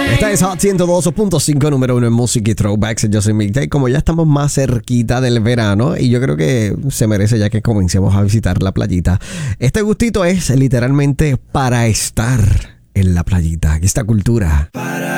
Esta es Hot 102.5, número 1 en música y throwbacks. Yo soy Mick Day. Como ya estamos más cerquita del verano y yo creo que se merece ya que comencemos a visitar la playita. Este gustito es literalmente para estar en la playita. Esta cultura.